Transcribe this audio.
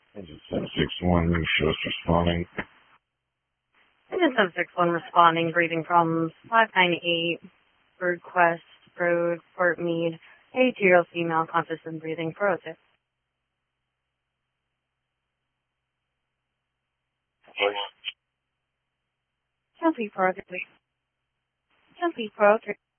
Engine 761, show us responding. Engine 761 responding, breathing problems, 598, Birdquest Road, Fort Meade, a 2-year-old female, conscious and breathing, pro tip. Chelsea Pro 3. Chelsea Pro 3.